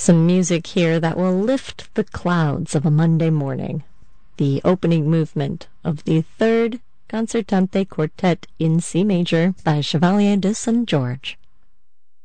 Some music here that will lift the clouds of a Monday morning. The opening movement of the Third Concertante Quartet in C major by Chevalier de St. George.